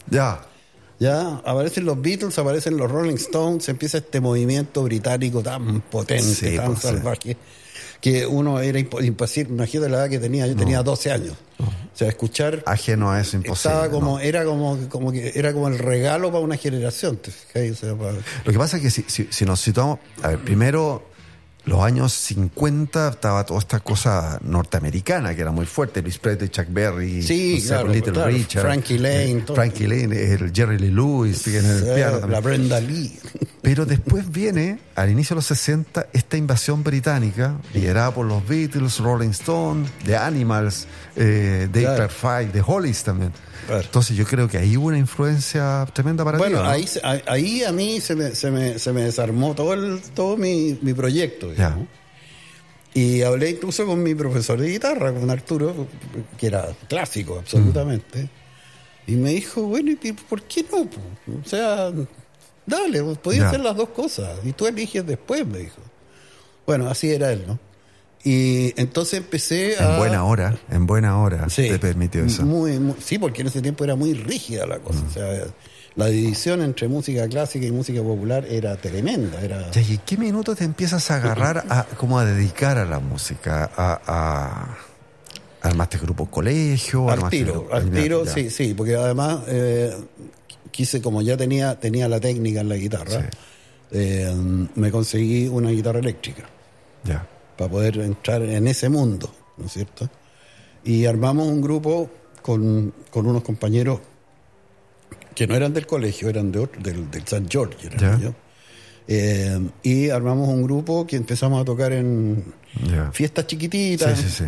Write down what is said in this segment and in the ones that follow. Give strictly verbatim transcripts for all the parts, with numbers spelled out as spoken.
Ya. Ya, aparecen los Beatles, aparecen los Rolling Stones, empieza este movimiento británico tan potente, Sí, tan pues, sí. salvaje, que uno era imp- imposible. Imagínate la edad que tenía, yo No. tenía doce años. No. O sea, escuchar Ajeno a eso, imposible. estaba como, ¿no? era como, como que era como el regalo para una generación, ¿te fijas? O sea, para- Lo que pasa es que si, si, si nos situamos, a ver, primero, los años cincuenta estaba toda esta cosa norteamericana que era muy fuerte, Elvis Presley, Chuck Berry, Sí, no sé, claro, Little claro, Richard, Frankie Lane, eh, todo. Frankie Lane, el Jerry Lee Lewis, que en el eh, piano la también. Brenda Lee. Pero después viene, al inicio de los sesenta, esta invasión británica, liderada por los Beatles, Rolling Stones, The Animals, eh, Dave Claro. Perfy, The Hollies también. Claro. Entonces yo creo que ahí hubo una influencia tremenda para Bueno, ti, ¿no? ahí, se- ahí ahí a mí se me, se me, se me desarmó todo el, todo mi, mi proyecto, digamos. Ya. Y hablé incluso con mi profesor de guitarra, con Arturo, que era clásico, absolutamente. Mm. Y me dijo, bueno, ¿y por qué no? po? O sea, dale, vos podías Ya. hacer las dos cosas. Y tú eliges después, me dijo. Bueno, así era él, ¿no? Y entonces empecé a... En buena hora, en buena hora Sí, te permitió eso. Muy, muy- sí, porque en ese tiempo era muy rígida la cosa. Mm. O sea, la división entre música clásica y música popular era tremenda. Era... Ya, ¿y en qué minuto te empiezas a agarrar a, como a dedicar a la música? A, a, ¿Armaste grupo colegio? Al armaste- tiro, al tiro, ya. sí, sí, porque además eh, quise, como ya tenía, tenía la técnica en la guitarra, Sí. eh, me conseguí una guitarra eléctrica Ya. para poder entrar en ese mundo, ¿no es cierto? Y armamos un grupo con, con unos compañeros que no eran del colegio, eran de otro, del, del San George, eran Ya. ellos. Eh, y armamos un grupo que empezamos a tocar en Ya. fiestas chiquititas. Sí, sí, sí.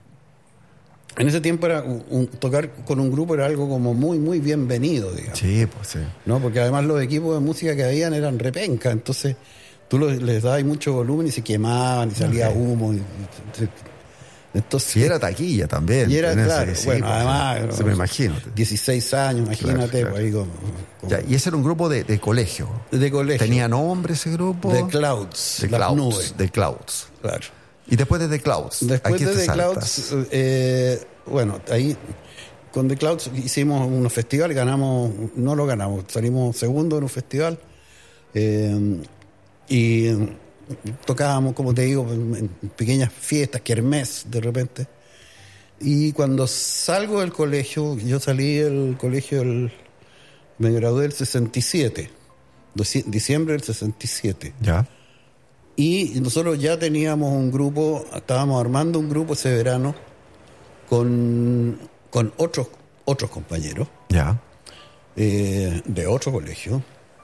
En ese tiempo era un, un- tocar con un grupo era algo como muy, muy bienvenido, digamos. Sí, pues sí. ¿No? Porque además los equipos de música que habían eran repenca, entonces tú los- les dabas mucho volumen y se quemaban y salía Ok. humo. y- entonces, Sí, era taquilla también. y era, en ese- claro, sí, bueno, pues, además, se me imagino. dieciséis años, imagínate, Claro, claro. pues, ahí como, como- Ya, y ese era un grupo de, de colegio. de colegio. ¿Tenía nombre ese grupo? The Clouds, The las Clouds. nubes. The Clouds. Claro. Y después de The Clouds. ¿a Después quién de te The saltas? Clouds, eh, bueno, ahí con The Clouds hicimos unos festivales, ganamos, no lo ganamos, salimos segundo en un festival eh, y tocábamos, como te digo, en, en pequeñas fiestas, kermés de repente. Y cuando salgo del colegio, yo salí del colegio, el, me gradué del sesenta y siete, doci- diciembre del sesenta y siete. Ya. Y nosotros ya teníamos un grupo, estábamos armando un grupo ese verano con, con otros, otros compañeros Ya. eh, de otro colegio.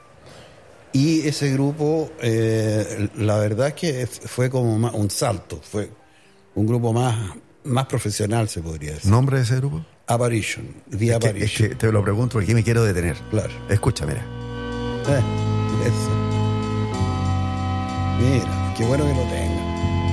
Y ese grupo, eh, la verdad es que fue como más, un salto, fue un grupo más, más profesional, se podría decir. ¿Nombre de ese grupo? Apparition, The Es que, es Apparition. que te lo pregunto porque me quiero detener. Claro. Escucha, mira. Eh, eso. Mira, qué bueno que lo tenga.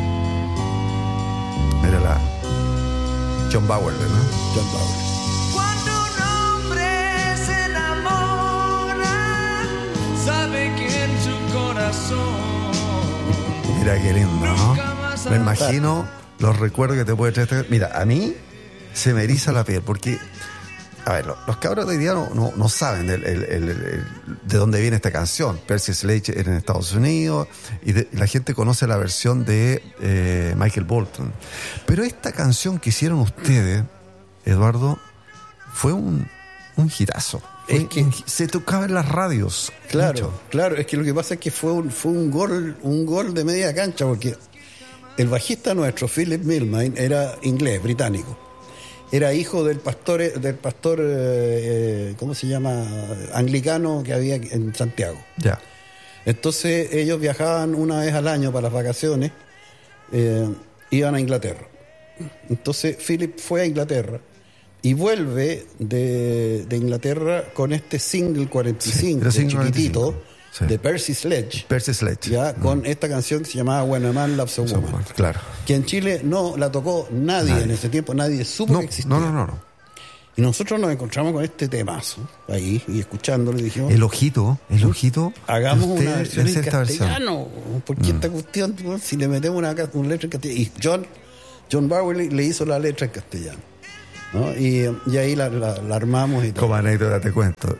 Mira la. John Bauer, ¿no? John Bauer. Cuando un hombre se enamora, sabe que en su corazón Mira qué lindo, ¿no? nunca más Me imagino los recuerdos que te puede traer. esta- Mira, a mí se me eriza la piel porque, a ver, lo- los cabros de hoy día no, no, no saben el- el- el- el- de dónde viene esta canción. Percy Sledge era en Estados Unidos y, de- y la gente conoce la versión de eh, Michael Bolton. Pero esta canción que hicieron ustedes, Eduardo, fue un, un hitazo. Es Fue que- un- se tocaba en las radios. Claro, mucho. claro, es que lo que pasa es que fue un, fue un gol, un gol de media cancha, porque el bajista nuestro, Philip Millman, era inglés, británico. Era hijo del pastor, del pastor, eh, eh, ¿cómo se llama? Anglicano que había en Santiago. Ya. Entonces ellos viajaban una vez al año para las vacaciones, eh, iban a Inglaterra. Entonces Philip fue a Inglaterra y vuelve de, de Inglaterra con este single cuarenta y cinco, el single chiquitito, cuarenta y cinco, sí. de Percy Sledge, Percy Sledge. ya con esta canción que se llamaba When a Man Loves a So, Woman, claro. que en Chile no la tocó nadie, Nadie. en ese tiempo, nadie supo No, que existía. no, no, no, no. Y nosotros nos encontramos con este temazo ahí y escuchándolo y dijimos, El ojito, el ojito. hagamos de usted una versión de en esta versión. castellano, porque esta cuestión, bueno, si le metemos una, ca- una letra en castellano, y John, John Bauer le, le hizo la letra en castellano. ¿no? Y, y ahí la, la, la armamos y todo. Como anécdota te cuento.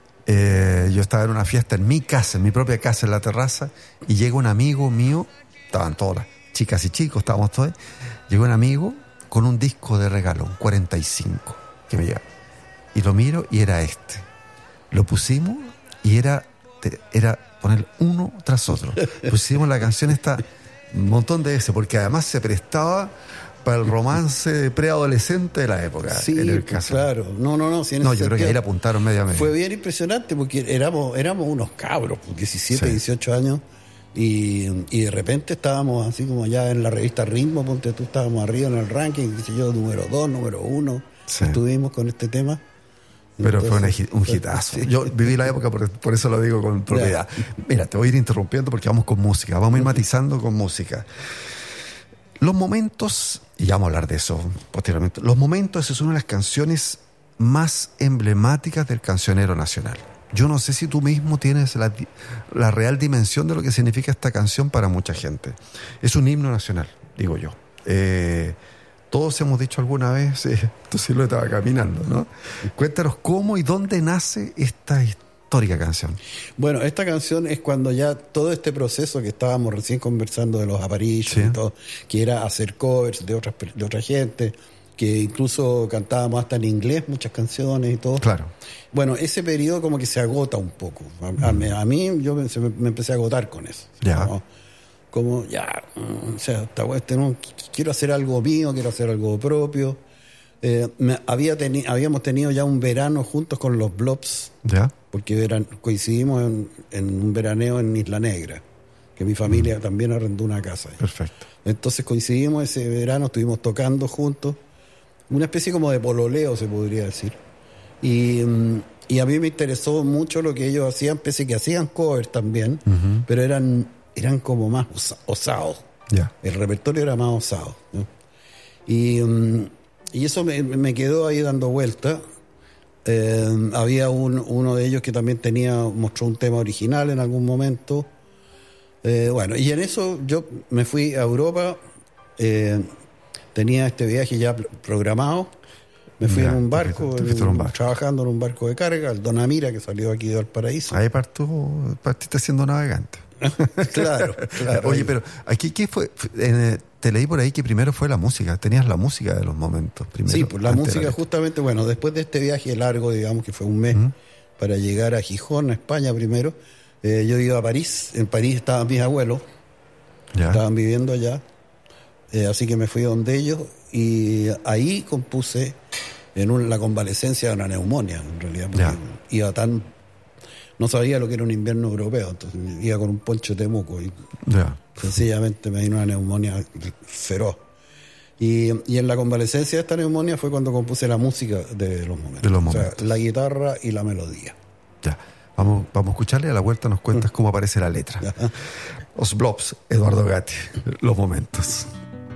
Eh, yo estaba en una fiesta en mi casa, en mi propia casa, en la terraza, y llega un amigo mío, estaban todas las chicas y chicos, estábamos todos, llegó un amigo con un disco de regalo, un cuarenta y cinco, que me llega. Y lo miro y era este. Lo pusimos y era, era poner uno tras otro. Pusimos la canción esta un montón de veces, porque además se prestaba para el romance preadolescente de la época. Sí, en el caso. claro. No, no, no. Si en No, ese yo creo que sentido ahí la apuntaron media media. fue bien impresionante porque éramos, éramos unos cabros, diecisiete, Sí. dieciocho años, y, y de repente estábamos así como ya en la revista Ritmo, ponte tú, estábamos arriba en el ranking, qué sé yo, número dos, número uno, Sí. estuvimos con este tema. Pero fue un, Entonces, hit- un hitazo. sí. Yo viví la época, por, por eso lo digo con propiedad. Mira, te voy a ir interrumpiendo porque vamos con música. Vamos a ir matizando con música. Los momentos, y ya vamos a hablar de eso posteriormente. Los momentos es una de las canciones más emblemáticas del cancionero nacional. Yo no sé si tú mismo tienes la, la real dimensión de lo que significa esta canción para mucha gente. Es un himno nacional, digo yo. Eh, todos hemos dicho alguna vez, eh, tu silueta va caminando, ¿no? Cuéntanos cómo y dónde nace esta histórica canción. Bueno, esta canción es cuando ya todo este proceso que estábamos recién conversando de los Aparicio Sí. y todo, que era hacer covers de otras de otra gente, que incluso cantábamos hasta en inglés muchas canciones y todo. Claro. Bueno, ese periodo como que se agota un poco. A, a mí, a mí yo me, se me, me empecé a agotar con eso. Ya. Como, como, ya, mm, o sea, esta wea, este, no, quiero hacer algo mío, quiero hacer algo propio. Eh, me, había teni, habíamos tenido ya un verano juntos con los Blobs, ¿Ya? porque veran, coincidimos en, en un veraneo en Isla Negra, que mi familia también arrendó una casa ahí. Perfecto. Entonces coincidimos ese verano, estuvimos tocando juntos, una especie como de pololeo se podría decir. Y, mm, y a mí me interesó mucho lo que ellos hacían, pese que hacían covers también, Ujú. pero eran, eran como más osa- osados. Ya. El repertorio era más osado, ¿no? Y, mm, y eso me, me quedó ahí dando vuelta. Eh, había un, uno de ellos que también tenía, mostró un tema original en algún momento. Eh, bueno, y en eso yo me fui a Europa, eh, tenía este viaje ya pr- programado. Me fui Ya, en un te barco, fuiste- te fuiste en un barco. trabajando en un barco de carga, el Donamira, que salió aquí de Valparaíso. Ahí partió, partiste siendo navegante. Claro, claro. Oye, pero aquí, ¿qué fue? Eh, te leí por ahí que primero fue la música. Tenías la música de los momentos primero. Sí, pues la antes de música letra. justamente, bueno, después de este viaje largo, digamos que fue un mes, Ujú. para llegar a Gijón, a España primero, eh, yo iba a París, en París estaban mis abuelos, Ya. estaban viviendo allá, eh, así que me fui donde ellos y ahí compuse en un- la convalecencia de una neumonía, en realidad, porque Ya. iba tan... No sabía lo que era un invierno europeo, entonces iba con un poncho de temuco y Ya. sencillamente me vino una neumonía feroz. Y, y en la convalecencia de esta neumonía fue cuando compuse la música de los momentos. De los O sea, momentos. la guitarra y la melodía. Ya. Vamos, vamos a escucharle y a la vuelta nos cuentas cómo aparece la letra. Os Blobs, Eduardo Gatti, los momentos.